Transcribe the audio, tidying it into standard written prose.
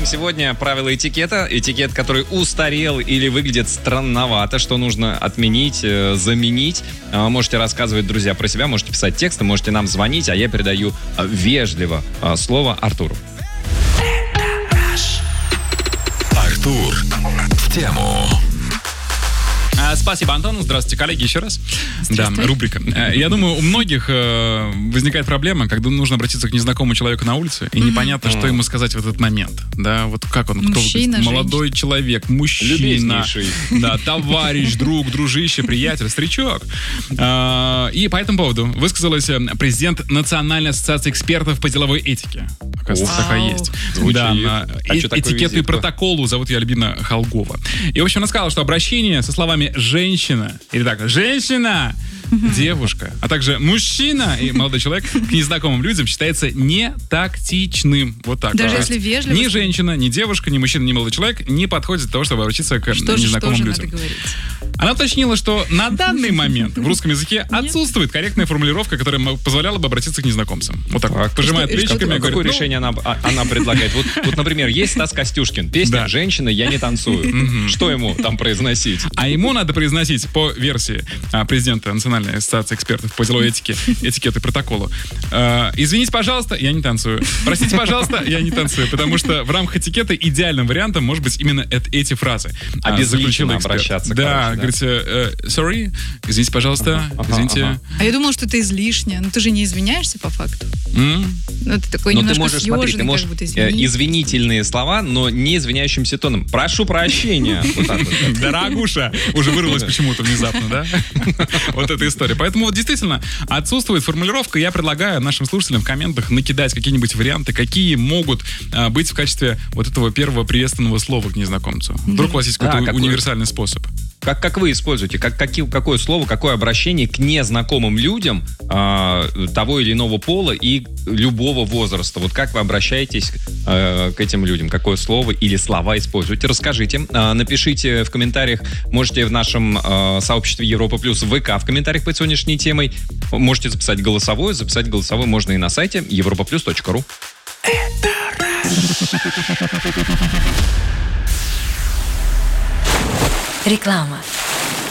сегодня правила этикета. Этикет, который устарел или выглядит странновато, что нужно отменить, заменить. Можете рассказывать, друзья, про себя, можете писать тексты, можете нам звонить, а я передаю вежливо слово Артуру. Артур в тему. Спасибо, Антон. Здравствуйте, коллеги, еще раз. Да, рубрика. Я думаю, у многих возникает проблема, когда нужно обратиться к незнакомому человеку на улице, и непонятно, что ему сказать в этот момент. Да, вот как он, мужчина, кто молодой человек, мужчина, да, товарищ, друг, дружище, приятель, старичок. И по этому поводу высказалась президент Национальной ассоциации экспертов по деловой этике. Оказывается, такая есть. Да, этикету и протоколу зовут ее Альбина Холгова. И, в общем, она сказала, что обращение со словами «женщина», или так, «женщина», девушка, а также мужчина и молодой человек к незнакомым людям считается нетактичным. Вот так. Даже если вежливо. Ни женщина, ни девушка, ни мужчина, ни молодой человек не подходит для того, чтобы обратиться к незнакомым людям. Надо говорить? Она уточнила, что на данный момент в русском языке отсутствует корректная формулировка, которая позволяла бы обратиться к незнакомцам. Вот так. Пожимает плечиками. Какое решение она предлагает? Вот, например, есть Стас Костюшкин. Песня «Женщина, я не танцую». Что ему там произносить? А ему надо произносить по версии президента Национальной ассоциации экспертов по деловой этике, этикету и протоколу. Извините, пожалуйста, я не танцую. Простите, пожалуйста, я не танцую. Потому что в рамках этикета идеальным вариантом может быть именно эти фразы. Обязательно обращаться. Да, говорите, sorry, извините, пожалуйста, извините. А я думала, что это излишне. Но ты же не извиняешься по факту. Ну, ты такой немножко съеженный, ты можешь извинительные слова, но не извиняющимся тоном. Прошу прощения. Дорогуша. Уже вырвалось почему-то внезапно, да? Вот эта история. Поэтому вот действительно отсутствует формулировка. Я предлагаю нашим слушателям в комментах накидать какие-нибудь варианты, какие могут быть в качестве вот этого первого приветственного слова к незнакомцу. Вдруг у вас есть какой-то универсальный способ. Как вы используете? Какое слово, какое обращение к незнакомым людям того или иного пола и любого возраста? Вот как вы обращаетесь к этим людям? Какое слово или слова используете? Расскажите. Напишите в комментариях. Можете в нашем сообществе Европа Плюс в ВК в комментариях под сегодняшней темой. Можете записать голосовое. Записать голосовое можно и на сайте europaplus.ru. Реклама.